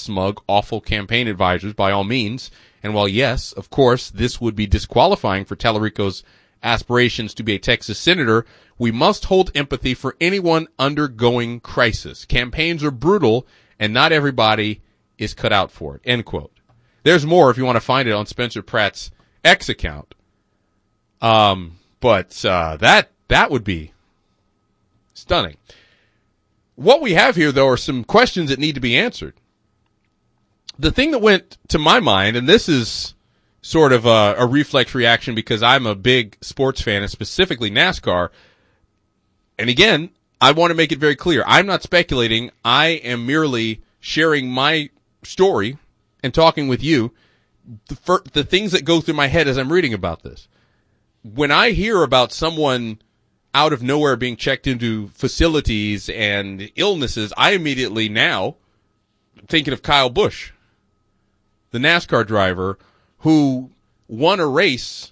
smug, awful campaign advisors by all means. And while, yes, of course, this would be disqualifying for Tallarico's aspirations to be a Texas senator, we must hold empathy for anyone undergoing crisis. Campaigns are brutal, and not everybody is cut out for it. End quote. There's more if you want to find it on Spencer Pratt's X account. But that would be stunning. What we have here, though, are some questions that need to be answered. The thing that went to my mind, and this is sort of a reflex reaction because I'm a big sports fan, and specifically NASCAR. And again, I want to make it very clear. I'm not speculating. I am merely sharing my story and talking with you. The things that go through my head as I'm reading about this. When I hear about someone out of nowhere being checked into facilities and illnesses, I immediately now thinking of Kyle Busch, the NASCAR driver who won a race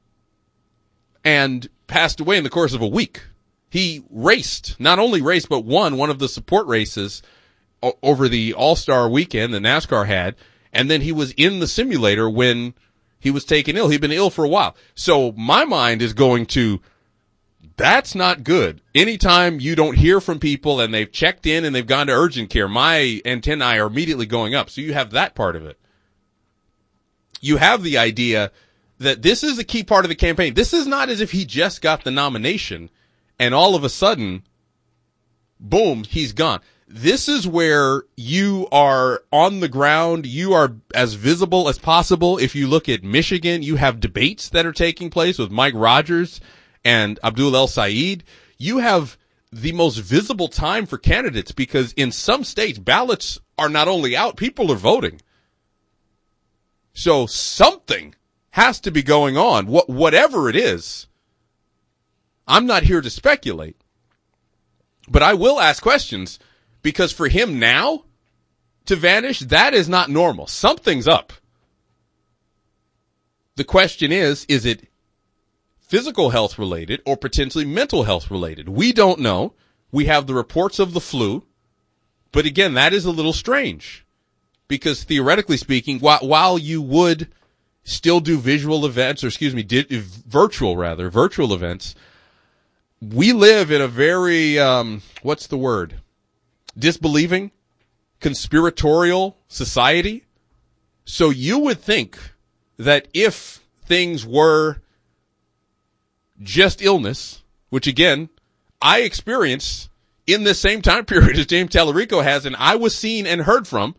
and passed away in the course of a week. He not only raced, but won one of the support races over the All-Star weekend that NASCAR had, and then he was in the simulator when he was taken ill. He'd been ill for a while. So my mind is going to, that's not good. Anytime you don't hear from people and they've checked in and they've gone to urgent care, my antennae are immediately going up. So you have that part of it. You have the idea that this is a key part of the campaign. This is not as if he just got the nomination and all of a sudden, boom, he's gone. This is where you are on the ground. You are as visible as possible. If you look at Michigan, you have debates that are taking place with Mike Rogers and Abdul El Sayed. You have the most visible time for candidates because in some states, ballots are not only out, people are voting. So something has to be going on. Whatever it is, I'm not here to speculate, but I will ask questions because for him now to vanish, that is not normal. Something's up. The question is it physical health related or potentially mental health related? We don't know. We have the reports of the flu, but again, that is a little strange because theoretically speaking, while you would still do virtual events, we live in a very, disbelieving, conspiratorial society. So you would think that if things were just illness, which again, I experienced in the same time period as James Tallarico has, and I was seen and heard from,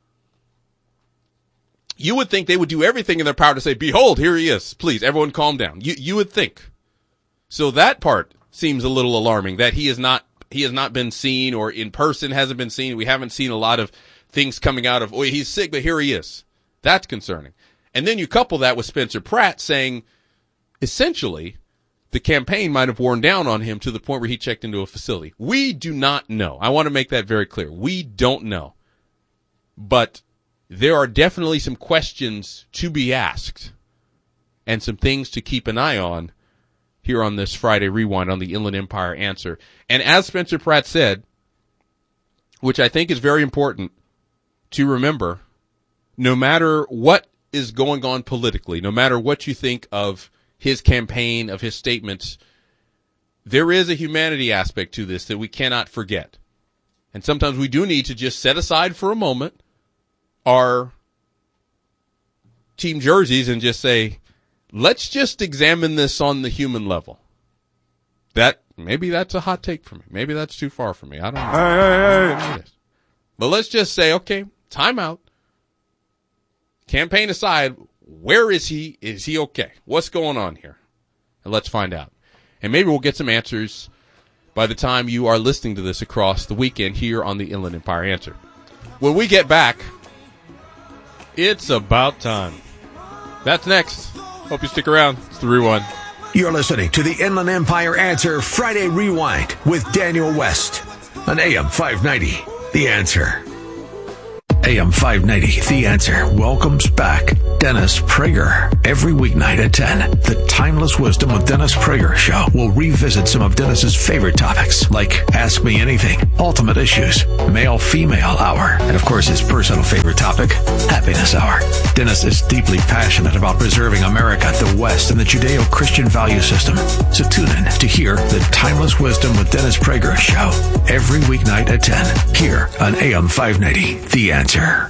you would think they would do everything in their power to say, behold, here he is. Please, everyone calm down. You would think. So that part seems a little alarming, that he has not been seen or in person hasn't been seen. We haven't seen a lot of things coming out of, oh, he's sick, but here he is. That's concerning. And then you couple that with Spencer Pratt saying, essentially, the campaign might have worn down on him to the point where he checked into a facility. We do not know. I want to make that very clear. We don't know. But there are definitely some questions to be asked and some things to keep an eye on here on this Friday Rewind on the Inland Empire Answer. And as Spencer Pratt said, which I think is very important to remember, no matter what is going on politically, no matter what you think of his campaign, of his statements, there is a humanity aspect to this that we cannot forget. And sometimes we do need to just set aside for a moment our team jerseys and just say, let's just examine this on the human level. Maybe that's a hot take for me. Maybe that's too far for me. I don't know. Hey. But let's just say, okay, time out. Campaign aside, where is he? Is he okay? What's going on here? And let's find out. And maybe we'll get some answers by the time you are listening to this across the weekend here on the Inland Empire Answer. When we get back, it's about time. That's next. Hope you stick around. It's the Rewind. You're listening to the Inland Empire Answer Friday Rewind with Daniel West on AM 590. The Answer. AM 590, The Answer, welcomes back Dennis Prager. Every weeknight at 10, the Timeless Wisdom with Dennis Prager show will revisit some of Dennis's favorite topics, like Ask Me Anything, Ultimate Issues, Male-Female Hour, and of course his personal favorite topic, Happiness Hour. Dennis is deeply passionate about preserving America, the West, and the Judeo-Christian value system. So tune in to hear the Timeless Wisdom with Dennis Prager show every weeknight at 10, here on AM 590, The Answer.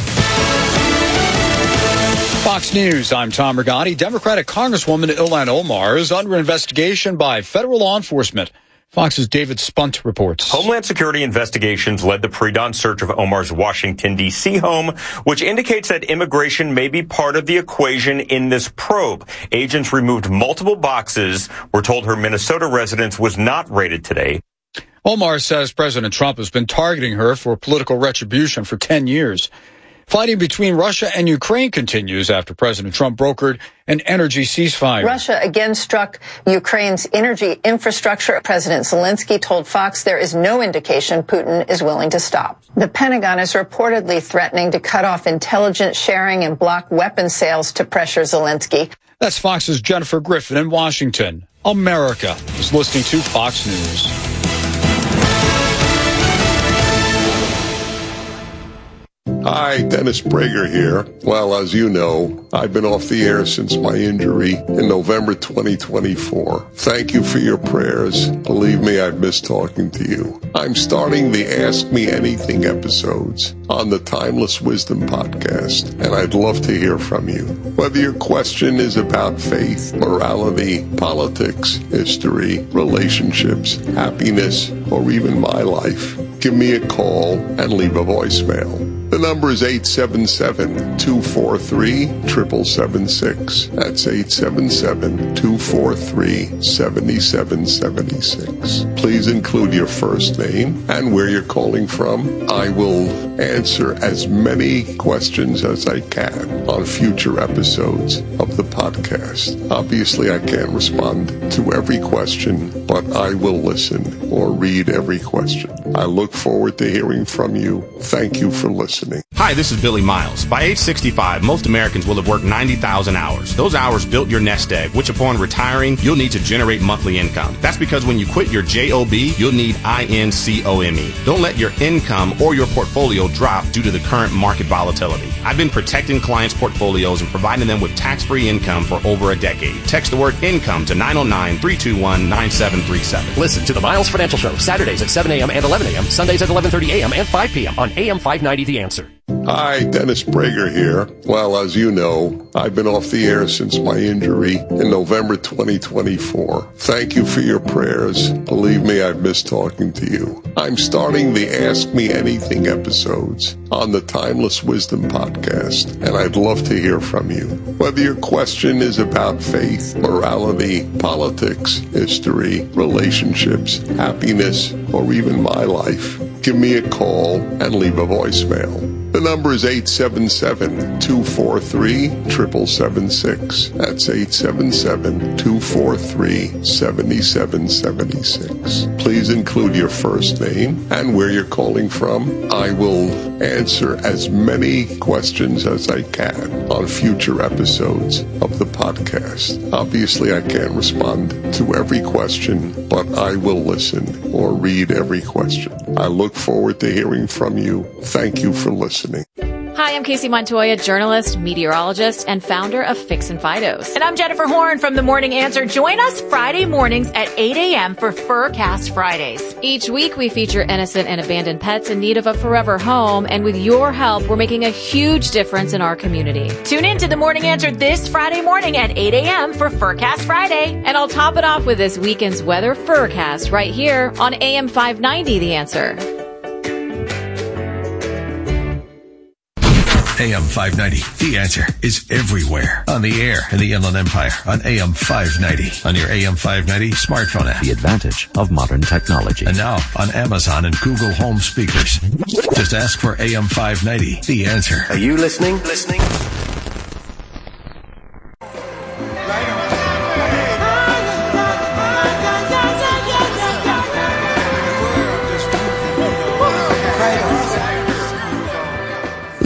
Fox News, I'm Tom Rigotti. Democratic Congresswoman Ilhan Omar is under investigation by federal law enforcement. Fox's David Spunt reports. Homeland Security investigations led the pre-dawn search of Omar's Washington, D.C. home, which indicates that immigration may be part of the equation in this probe. Agents removed multiple boxes. We're told her Minnesota residence was not raided today. Omar says President Trump has been targeting her for political retribution for 10 years. Fighting between Russia and Ukraine continues after President Trump brokered an energy ceasefire. Russia again struck Ukraine's energy infrastructure. President Zelensky told Fox there is no indication Putin is willing to stop. The Pentagon is reportedly threatening to cut off intelligence sharing and block weapons sales to pressure Zelensky. That's Fox's Jennifer Griffin in Washington. America is listening to Fox News. Hi, Dennis Prager here. Well, as you know, I've been off the air since my injury in November 2024. Thank you for your prayers. Believe me, I've missed talking to you. I'm starting the Ask Me Anything episodes on the Timeless Wisdom podcast, and I'd love to hear from you. Whether your question is about faith, morality, politics, history, relationships, happiness, or even my life, give me a call and leave a voicemail. The number is 877-243-7776. That's 877-243-7776. Please include your first name and where you're calling from. I will answer as many questions as I can on future episodes of the podcast. Obviously, I can't respond to every question, but I will listen or read every question. I look forward to hearing from you. Thank you for listening. Hi, this is Billy Miles. By age 65, most Americans will have worked 90,000 hours. Those hours built your nest egg, which upon retiring, you'll need to generate monthly income. That's because when you quit your JOB, you'll need INCOME. Don't let your income or your portfolio drop due to the current market volatility. I've been protecting clients' portfolios and providing them with tax-free income for over a decade. Text the word income to 909-321-9737. Listen to the Miles Financial Show, Saturdays at 7 a.m. and 11 a.m., Sundays at 11:30 a.m. and 5 p.m. on AM 590 The Answer. Hi, Dennis Prager here. Well, as you know, I've been off the air since my injury in November 2024. Thank you for your prayers. Believe me, I've missed talking to you. I'm starting the Ask Me Anything episodes on the Timeless Wisdom podcast, and I'd love to hear from you. Whether your question is about faith, morality, politics, history, relationships, happiness, or even my life, give me a call and leave a voicemail. The number is 877-243-7776. That's 877-243-7776. Please include your first name and where you're calling from. I will answer as many questions as I can on future episodes of the podcast. Obviously, I can't respond to every question, but I will listen or read every question. I look forward to hearing from you. Thank you for listening. Hi, I'm Casey Montoya, journalist, meteorologist, and founder of Fix and Fidos. And I'm Jennifer Horn from The Morning Answer. Join us Friday mornings at 8 a.m. for Furcast Fridays. Each week, we feature innocent and abandoned pets in need of a forever home. And with your help, we're making a huge difference in our community. Tune in to The Morning Answer this Friday morning at 8 a.m. for Furcast Friday. And I'll top it off with this weekend's weather Furcast right here on AM 590, The Answer. AM 590, The Answer, is everywhere. On the air in the Inland Empire on AM 590. On your AM 590 smartphone app. The advantage of modern technology. And now on Amazon and Google Home speakers. Just ask for AM 590, The Answer. Are you listening?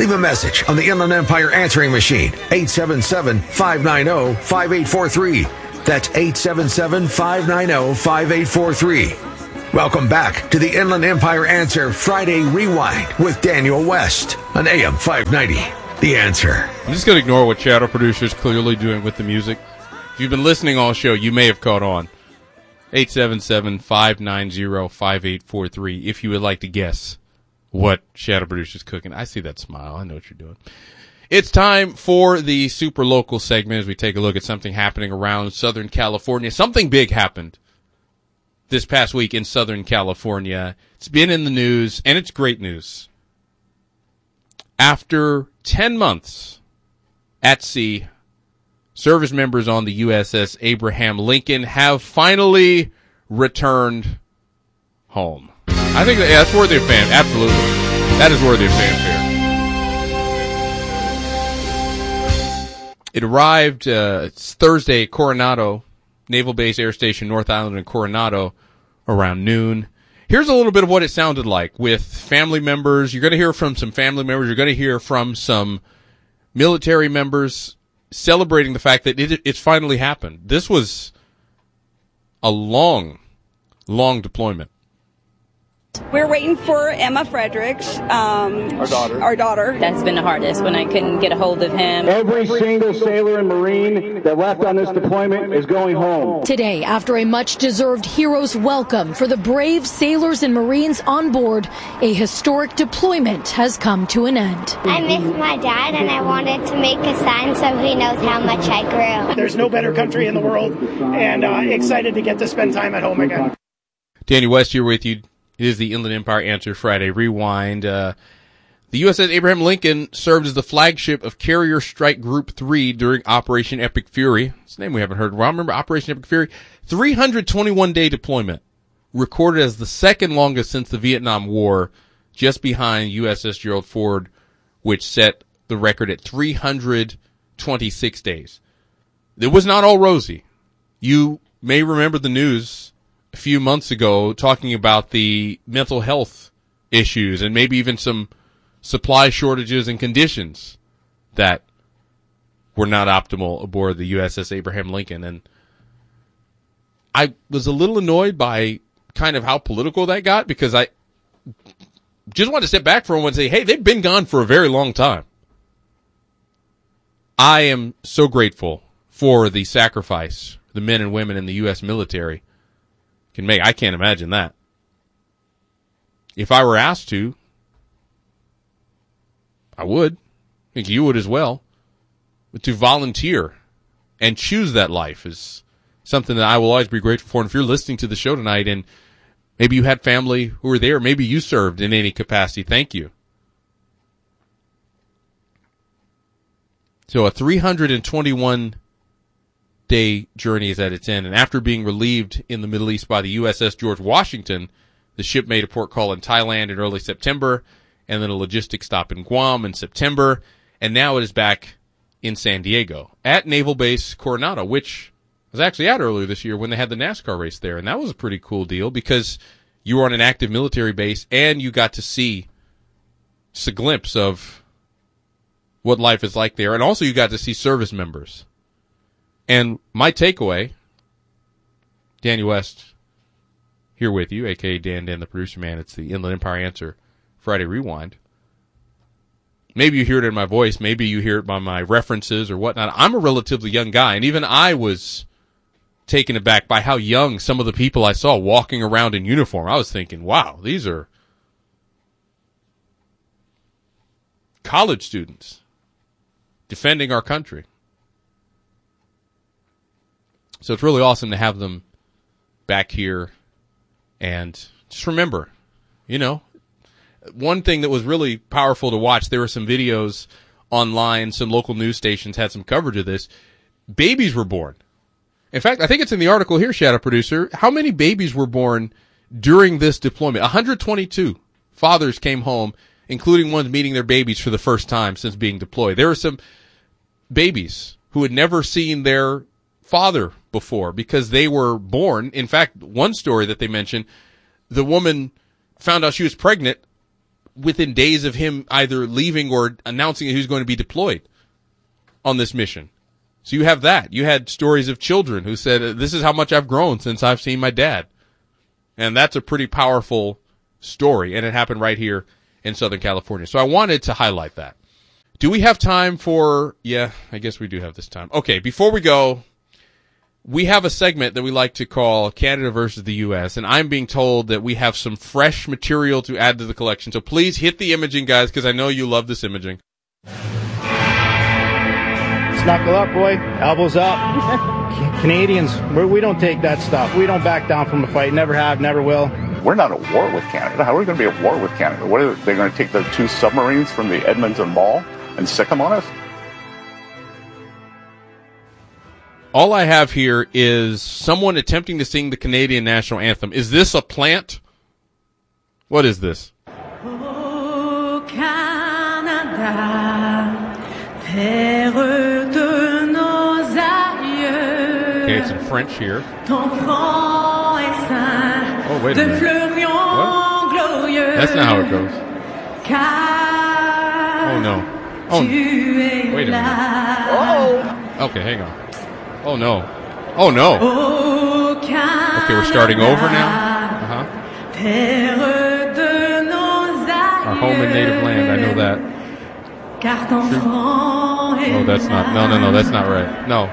Leave a message on the Inland Empire answering machine, 877-590-5843. That's 877-590-5843. Welcome back to the Inland Empire Answer Friday Rewind with Daniel West on AM 590. The Answer. I'm just going to ignore what Shadow Producer's clearly doing with the music. If you've been listening all show, you may have caught on. 877-590-5843 if you would like to guess what Shadow Producer's cooking. I see that smile. I know what you're doing. It's time for the super local segment as we take a look at something happening around Southern California. Something big happened this past week in Southern California. It's been in the news, and it's great news. After 10 months at sea, service members on the USS Abraham Lincoln have finally returned home. I think that's worthy of fanfare. Absolutely. That is worthy of fanfare. It arrived it's Thursday at Coronado, Naval Base Air Station, North Island in Coronado, around noon. Here's a little bit of what it sounded like with family members. You're going to hear from some family members. You're going to hear from some military members celebrating the fact that it's finally happened. This was a long deployment. We're waiting for Emma Fredericks, our daughter. That's been the hardest when I couldn't get a hold of him. Every single sailor and Marine that left on this deployment is going home. Today, after a much-deserved hero's welcome for the brave sailors and Marines on board, a historic deployment has come to an end. I miss my dad, and I wanted to make a sign so he knows how much I grew. There's no better country in the world, and excited to get to spend time at home again. Danny West here with you. It is the Inland Empire Answer Friday Rewind. The USS Abraham Lincoln served as the flagship of Carrier Strike Group 3 during Operation Epic Fury. It's a name we haven't heard in a while. Remember Operation Epic Fury? 321-day deployment. Recorded as the second longest since the Vietnam War, just behind USS Gerald Ford, which set the record at 326 days. It was not all rosy. You may remember the news a few months ago talking about the mental health issues and maybe even some supply shortages and conditions that were not optimal aboard the USS Abraham Lincoln. And I was a little annoyed by kind of how political that got, because I just wanted to step back for a moment and say, hey, they've been gone for a very long time. I am so grateful for the sacrifice the men and women in the U.S. military can make. I can't imagine that. If I were asked to, I would. I think you would as well. But to volunteer and choose that life is something that I will always be grateful for. And if you're listening to the show tonight and maybe you had family who were there, maybe you served in any capacity, thank you. So a 321 day journey is at its end, and after being relieved in the Middle East by the USS George Washington, the ship made a port call in Thailand in early September, and then a logistics stop in Guam in September, and now it is back in San Diego at Naval Base Coronado, which I was actually at earlier this year when they had the NASCAR race there, and that was a pretty cool deal because you were on an active military base and you got to see just a glimpse of what life is like there, and also you got to see service members. And my takeaway, Danny West here with you, a.k.a. Dan, the producer man. It's the Inland Empire Answer Friday Rewind. Maybe you hear it in my voice. Maybe you hear it by my references or whatnot. I'm a relatively young guy, and even I was taken aback by how young some of the people I saw walking around in uniform. I was thinking, wow, these are college students defending our country. So it's really awesome to have them back here. And just remember, you know, one thing that was really powerful to watch, there were some videos online, some local news stations had some coverage of this. Babies were born. In fact, I think it's in the article here, Shadow Producer. How many babies were born during this deployment? 122 fathers came home, including ones meeting their babies for the first time since being deployed. There were some babies who had never seen their father before because they were born. In fact, one story that they mentioned, the woman found out she was pregnant within days of him either leaving or announcing that he was going to be deployed on this mission. So you have that. You had stories of children who said, this is how much I've grown since I've seen my dad. And that's a pretty powerful story, and it happened right here in Southern California. So I wanted to highlight that. Do we have time for, yeah, I guess we do have this time. Okay, before we go, we have a segment that we like to call Canada versus the U.S., and I'm being told that we have some fresh material to add to the collection. So please hit the imaging, guys, because I know you love this imaging. Knuckle up, boy. Elbows up. Canadians, we don't take that stuff. We don't back down from a fight. Never have, never will. We're not at war with Canada. How are we going to be at war with Canada? What are they going to take the 2 submarines from the Edmonton Mall and stick them on us? All I have here is someone attempting to sing the Canadian national anthem. Is this a plant? What is this? Oh, Canada, terre de nos aïeux. Okay, it's in French here. Ton front est saint. Oh, wait a minute. What? That's not how it goes. Oh, no. Oh, wait a minute. Oh. Okay, hang on. Oh, no. Oh, no. Okay, we're starting over now. Uh-huh. Our home and native land, I know that. Oh, that's not, no, that's not right. No.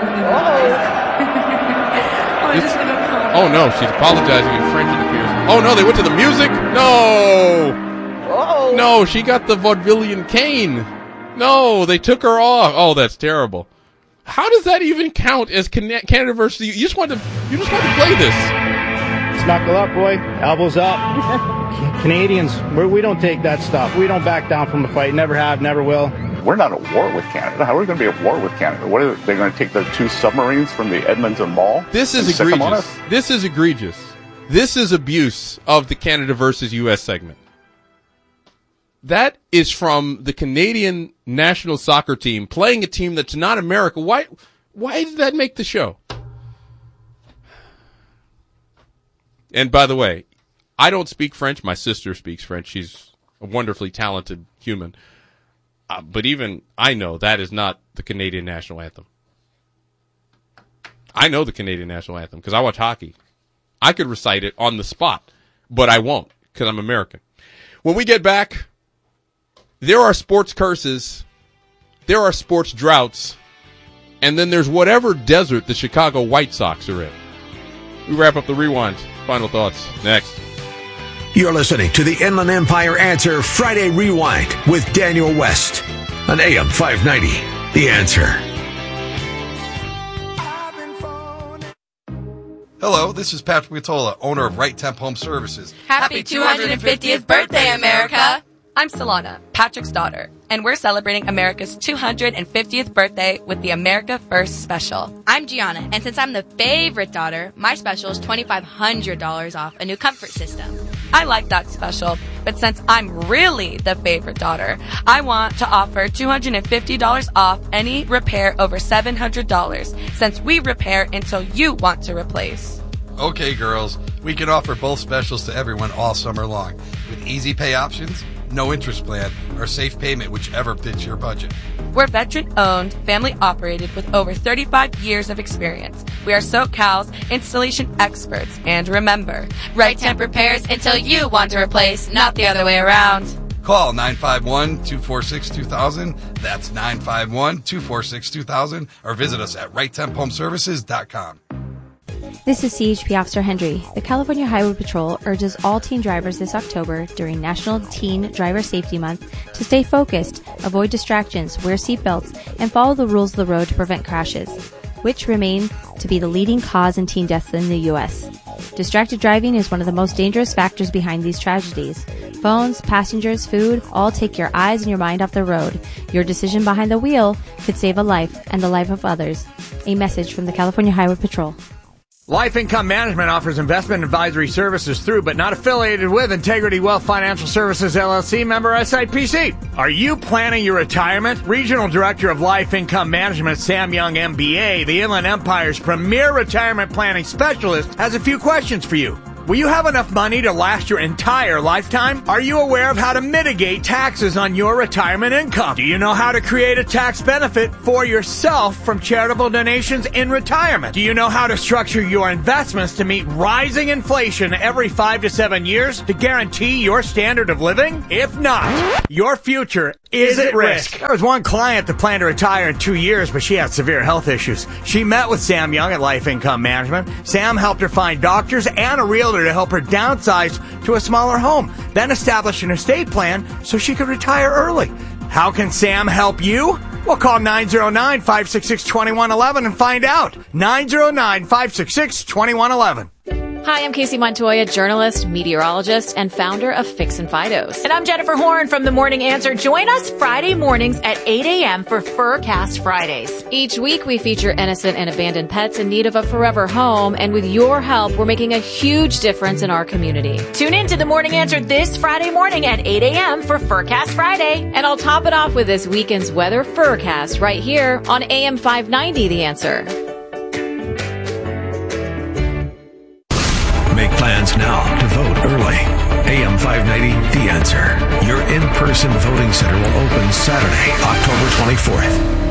Oh, no, she's apologizing in French, it appears. Oh, no, they went to the music? No! No, she got the vaudevillian cane. No, they took her off. Oh, that's terrible. How does that even count as Canada versus you? You just want to play this. Knuckle up, boy. Elbows up. Canadians, we don't take that stuff. We don't back down from a fight. Never have, never will. We're not at war with Canada. How are we going to be at war with Canada? What are they going to take the 2 submarines from the Edmonton Mall? This is egregious. This is egregious. This is abuse of the Canada versus U.S. segment. That is from the Canadian national soccer team playing a team that's not America. Why did that make the show? And by the way, I don't speak French. My sister speaks French. She's a wonderfully talented human. But even I know that is not the Canadian national anthem. I know the Canadian national anthem because I watch hockey. I could recite it on the spot, but I won't because I'm American. When we get back, there are sports curses, there are sports droughts, and then there's whatever desert the Chicago White Sox are in. We wrap up the Rewind. Final thoughts next. You're listening to the Inland Empire Answer Friday Rewind with Daniel West on AM 590. The Answer. Hello, this is Patrick Matola, owner of Right Temp Home Services. Happy 250th birthday, America! I'm Solana, Patrick's daughter, and we're celebrating America's 250th birthday with the America First Special. I'm Gianna, and since I'm the favorite daughter, my special is $2,500 off a new comfort system. I like that special, but since I'm really the favorite daughter, I want to offer $250 off any repair over $700, since we repair until you want to replace. Okay, girls, we can offer both specials to everyone all summer long, with easy pay options, no interest plan, or safe payment, whichever fits your budget. We're veteran-owned, family-operated with over 35 years of experience. We are SoCal's installation experts. And remember, Right Temp repairs until you want to replace, not the other way around. Call 951-246-2000. That's 951-246-2000. Or visit us at RightTempHomeservices.com. This is CHP Officer Hendry. The California Highway Patrol urges all teen drivers this October during National Teen Driver Safety Month to stay focused, avoid distractions, wear seatbelts, and follow the rules of the road to prevent crashes, which remain to be the leading cause in teen deaths in the U.S. Distracted driving is one of the most dangerous factors behind these tragedies. Phones, passengers, food, all take your eyes and your mind off the road. Your decision behind the wheel could save a life and the life of others. A message from the California Highway Patrol. Life Income Management offers investment advisory services through, but not affiliated with, Integrity Wealth Financial Services, LLC, member SIPC. Are you planning your retirement? Regional Director of Life Income Management, Sam Young, MBA, the Inland Empire's premier retirement planning specialist, has a few questions for you. Will you have enough money to last your entire lifetime? Are you aware of how to mitigate taxes on your retirement income? Do you know how to create a tax benefit for yourself from charitable donations in retirement? Do you know how to structure your investments to meet rising inflation every 5 to 7 years to guarantee your standard of living? If not, your future is at risk. There was one client that planned to retire in 2 years, but she had severe health issues. She met with Sam Young at Life Income Management. Sam helped her find doctors and a realtor to help her downsize to a smaller home, then establish an estate plan so she could retire early. How can Sam help you? Well, call 909-566-2111 and find out. 909-566-2111. Hi, I'm Casey Montoya, journalist, meteorologist, and founder of Fix and Fidos. And I'm Jennifer Horn from The Morning Answer. Join us Friday mornings at 8 a.m. for Furcast Fridays. Each week, we feature innocent and abandoned pets in need of a forever home. And with your help, we're making a huge difference in our community. Tune in to The Morning Answer this Friday morning at 8 a.m. for Furcast Friday. And I'll top it off with this weekend's weather Furcast right here on AM 590, The Answer. Make plans now to vote early. AM 590, The Answer. Your in-person voting center will open Saturday, October 24th.